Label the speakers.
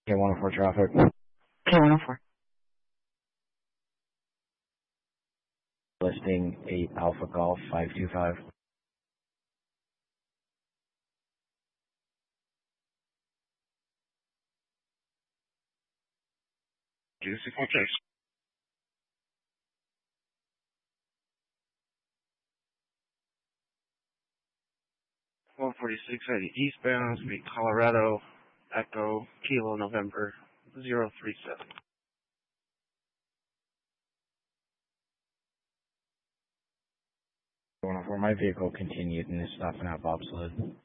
Speaker 1: K104 traffic.
Speaker 2: K104.
Speaker 1: Listing 8 Alpha Golf 525.
Speaker 3: Juicy Fortress. 146 heading eastbound, speed Colorado, Echo, Kilo, November 037.
Speaker 1: K104, my vehicle continued and is stopping at bobsled.